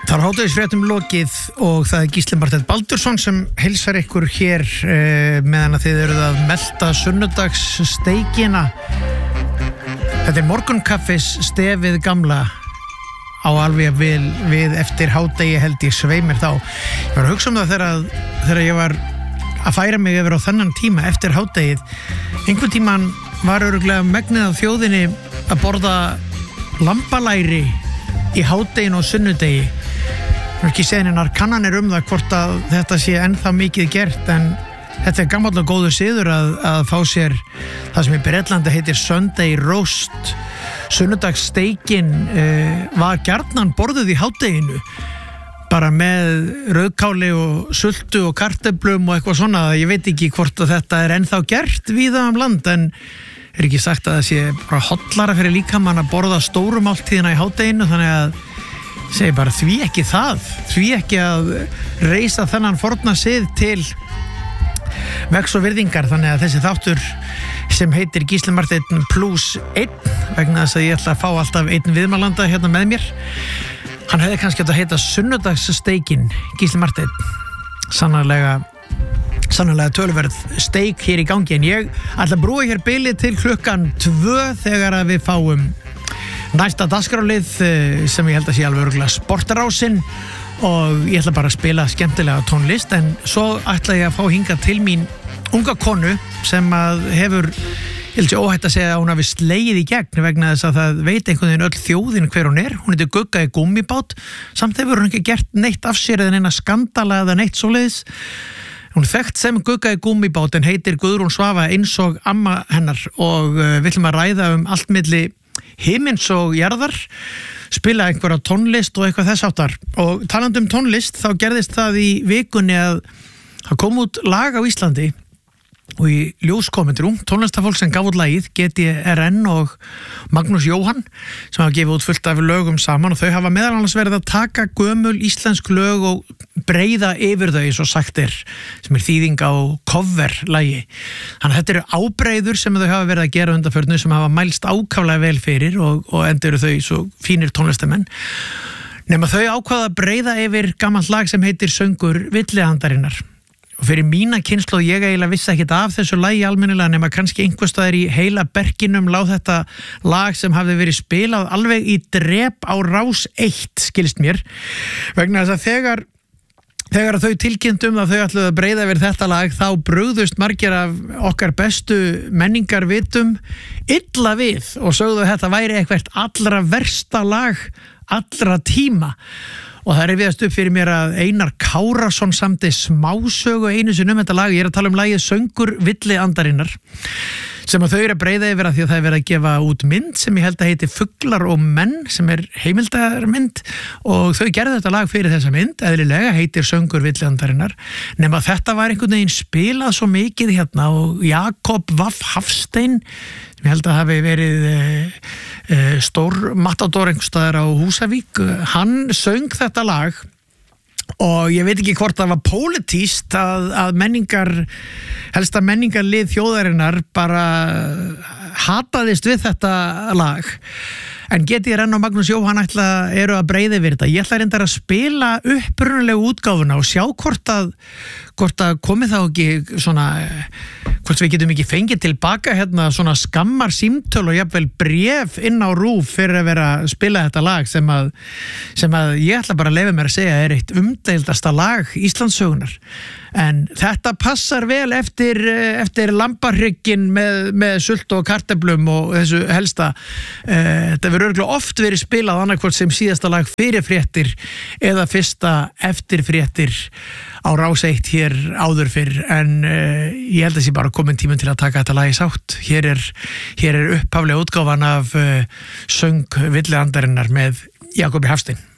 Það hádegisfréttum lokið og það Gísli Marteinn Baldursson sem heilsar ykkur hér meðan að þið eruð að melta sunnudagssteikina. Þetta morgunkaffis stefið gamla á alveg við eftir hádegi held ég sveimir þá. Ég var að hugsa það þegar ég var að færa mig yfir á þennan tíma eftir hádegið. Einhvern tíman var örugglega megnið af þjóðinni að borða lambalæri í hádegin og sunnudegi. Það er ekki séðinnar kannanir það hvort að þetta sé ennþá mikið gert, en þetta er gamall og góður siður að fá sér það sem í Bretlandi heitir Sunday roast. Sunnudagssteikin var gjarnan borðuð í hádeginu, bara með rauðkáli og sultu og kartöflum og eitthvað svona. Ég veit ekki hvort að þetta er ennþá gert víða land, en er ekki sagt að það sé bara hollara fyrir líkamann að borða stóru máltíðina í hádeginu, þannig að segi bara því ekki að reisa þennan forna sið til vegs og virðingar. Þannig að þessi þáttur sem heitir Gísli Marteinn plus 1, vegna þess að ég ætla að fá alltaf einn viðmælanda hérna með mér, hann hefði kannski átt að heita sunnudagssteikin Gísli Marteinn. Sannarlega töluverð steik hér í gangi, en ég ætla að brúa hér bilið til klukkan 2 þegar að við fáum næsta dagskrárlið sem ég held að sé alveg örugglega Sportarásinn, og ég ætla bara að spila skemmtilega tónlist. En svo ætla ég að fá hingað til mín unga konu sem að hefur, ég held ég óhætt að segja að hún hafi slegið í gegn, vegna þess að það veit einhvern veginn öll þjóðin hver hún er. Hún heitir Gugga í Gúmmibát, samt hefur hún ekki gert neitt af sér eða neina skandala eða neitt svoleiðis. Hún þekkt sem Gugga í Gúmmibát en heitir Guðrún Svava eins og amma hennar, og við ætlum að ræða um allt milli himins og jarðar, spila einhverja tónlist og eitthvað þess áttar. Og talandi um tónlist, þá gerðist það í vikunni að það kom út lag á Íslandi, og í ljós komendur tónlistafólk sem gaf út lagið, GTRN og Magnús Jóhann, sem hafa gefið út fullt af lögum saman, og þau hafa meðal annars verið að taka gömul íslensk lög og breiða yfir þau, svo sagt er, sem er þýðing á cover-lagi. Þannig að þetta eru ábreiður sem þau hafa verið að gera undanförnu, sem hafa mælst ákaflega vel fyrir, og enda eru þau svo fínir tónlistamenn. Nema þau ákvaða að breiða yfir gamalt lag sem heitir Söngur Villihandarinnar. Og fyrir mína kynslóð, ég eiginlega vissi ekkert af þessu lagi almennilega, nema kannski einhverstaðar í heila berginum lá þetta lag sem hafði verið spilað alveg í drep á Rás 1, skilst mér, vegna þess að þegar þau tilkynntum að þau ætluðu að breiða yfir þetta lag, þá brugðust margir af okkar bestu menningarvitum illa við og sögðu að þetta væri eitthvað allra versta lag allra tíma. Og það rifjaðist upp fyrir mér að Einar Kárason samdi smásögu einu sinni þetta lag. Ég er að tala um lagið Söngur Villihandarinnar, sem að þau eru að breiða yfir að því að það er verið að gefa út mynd sem ég held að heiti Fuglar og menn, sem er heimildarmynd, og þau gerðu þetta lag fyrir þessa mynd, eðlilega heitir Söngur Villihandarinnar, nema þetta var einhvern veginn spilað svo mikið hérna, og Jakob Vaff Hafstein, sem ég held að hafi verið stór matador einhverstaðar á Húsavík, hann söng þetta lag, og ég veit ekki hvort það var pólitískt að helsta menningarlið þjóðarinnar bara hataðist við þetta lag. En GTRN og Magnús Jóhann eru að breiða yfir þetta. Ég ætla reyndar að spila upprunalegu útgáfuna og sjá hvort að komið þá ekki svona, hvort við getum ekki fengið tilbaka hérna svona skammar símtöl og jafnvel bréf inn á RÚV fyrir að vera að spila þetta lag sem að ég ætla bara að leyfa mér að segja er eitt umdeildasta lag Íslandssögunar. En þetta passar vel eftir lambahryggjinn með sult og kartöflum og þessu helsta. Þetta verður örugglega oft verið spilað annarkvort sem síðasta lag fyrir fréttir eða fyrsta eftir fréttir á Rás 1 hér áður fyrr, en ég held að sé bara komin tíminn til að taka þetta lag í sátt. Hér er upphaflega útgáfan af Söng Villihandarinnar með Jakobi Hafstein.